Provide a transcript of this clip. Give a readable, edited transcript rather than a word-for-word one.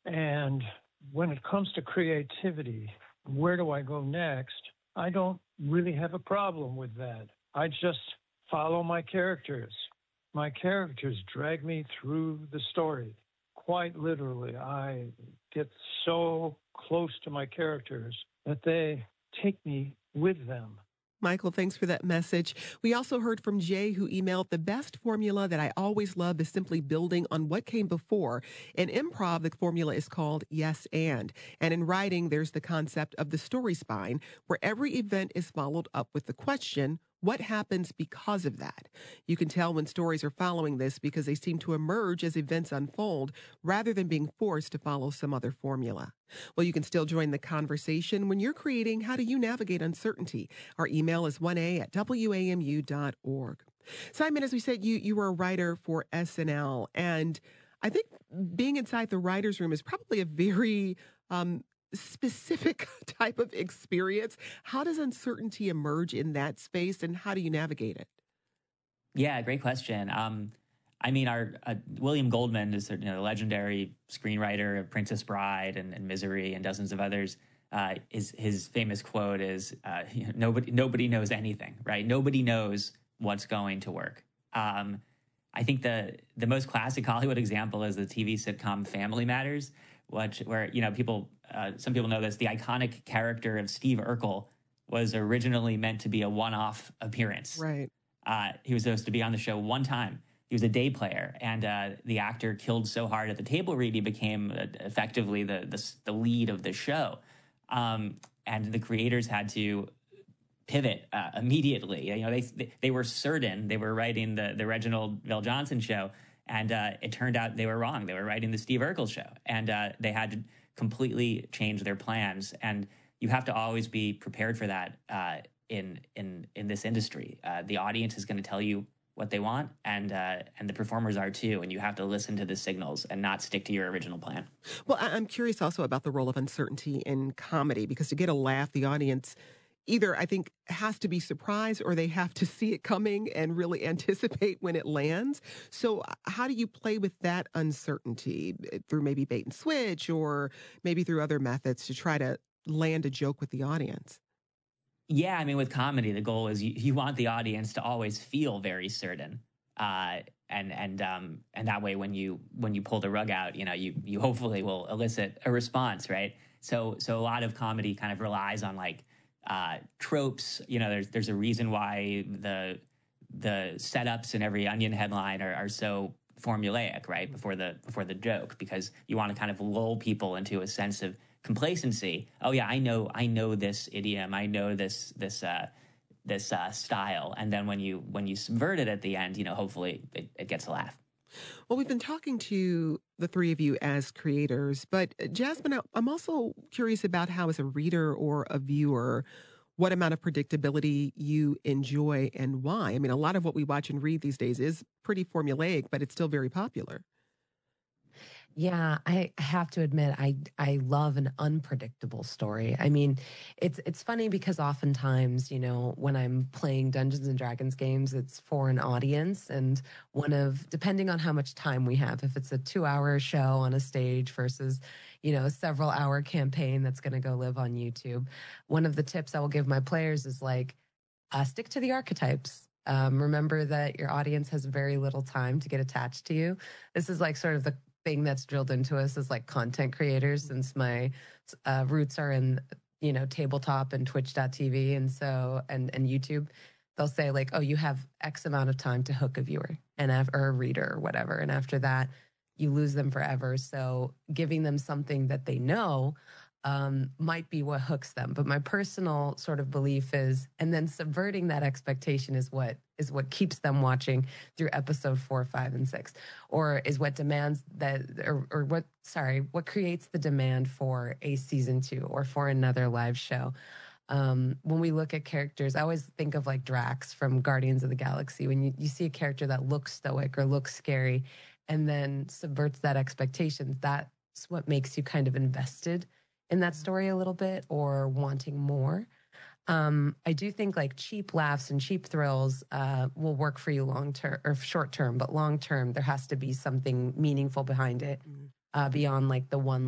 And when it comes to creativity, where do I go next? I don't really have a problem with that. I just follow my characters. My characters drag me through the story. Quite literally, I get so close to my characters that they take me with them. Michael, thanks for that message. We also heard from Jay, who emailed, the best formula that I always love is simply building on what came before. In improv, the formula is called yes and. And in writing, there's the concept of the story spine, where every event is followed up with the question, what happens because of that? You can tell when stories are following this because they seem to emerge as events unfold rather than being forced to follow some other formula. Well, you can still join the conversation when you're creating How Do You Navigate Uncertainty? Our email is 1a@wamu.org. Simon, as we said, you were a writer for SNL, and I think being inside the writer's room is probably a very specific type of experience. How does uncertainty emerge in that space, and how do you navigate it? Yeah, great question. I mean, our William Goldman is the legendary screenwriter of Princess Bride and Misery and dozens of others. His famous quote is, "Nobody knows anything, right? Nobody knows what's going to work." I think the most classic Hollywood example is the TV sitcom Family Matters, where people, some people know this, the iconic character of Steve Urkel was originally meant to be a one-off appearance. Right. He was supposed to be on the show one time. He was a day player, and the actor killed so hard at the table read he became effectively the lead of the show. And the creators had to pivot immediately. They were certain they were writing the Reginald VelJohnson show, and it turned out they were wrong. They were writing the Steve Urkel show, and they had to completely change their plans. And you have to always be prepared for that in this industry. The audience is going to tell you what they want, and the performers are too, and you have to listen to the signals and not stick to your original plan. Well, I'm curious also about the role of uncertainty in comedy, because to get a laugh, the audience either, I think, has to be surprised or they have to see it coming and really anticipate when it lands. So how do you play with that uncertainty through maybe bait and switch or maybe through other methods to try to land a joke with the audience? Yeah, I mean, with comedy, the goal is you want the audience to always feel very certain, and that way, when you pull the rug out, you hopefully will elicit a response, right? So a lot of comedy kind of relies on tropes. There's a reason why the setups in every Onion headline are so formulaic, right? Before the joke, because you want to kind of lull people into a sense of complacency. Oh yeah, I know this idiom. I know this style. And then when you subvert it at the end, hopefully it gets a laugh. Well, we've been talking to the three of you as creators, but Jasmine, I'm also curious about how, as a reader or a viewer, what amount of predictability you enjoy and why. I mean, a lot of what we watch and read these days is pretty formulaic, but it's still very popular. Yeah, I have to admit, I love an unpredictable story. I mean, it's funny because oftentimes, when I'm playing Dungeons and Dragons games, it's for an audience, and depending on how much time we have, if it's a 2-hour show on a stage versus, a several hour campaign that's going to go live on YouTube, one of the tips I will give my players is stick to the archetypes. Remember that your audience has very little time to get attached to you. This is sort of the thing that's drilled into us as content creators, since my roots are in tabletop and twitch.tv and YouTube. They'll say oh, you have X amount of time to hook a viewer or a reader or whatever, and after that you lose them forever. So giving them something that they know might be what hooks them. But my personal sort of belief is, and then subverting that expectation is what keeps them watching through episode 4, 5, and 6, or is what demands that, or what creates the demand for a season 2 or for another live show. When we look at characters, I always think of Drax from Guardians of the Galaxy. When you see a character that looks stoic or looks scary and then subverts that expectation, that's what makes you kind of invested in that story a little bit or wanting more. I do think cheap laughs and cheap thrills will work for you long term or short term, but long term, there has to be something meaningful behind it beyond the one